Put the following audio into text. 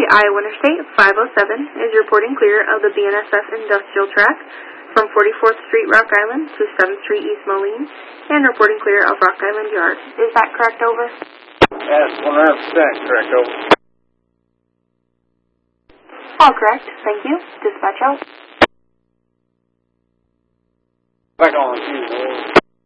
Iowa Interstate 507 is reporting clear of the BNSF industrial track from 44th Street, Rock Island to 7th Street, East Moline, and reporting clear of Rock Island Yard. Is that correct, over? That's 100% correct, over. All correct. Thank you. Dispatch out. Back on,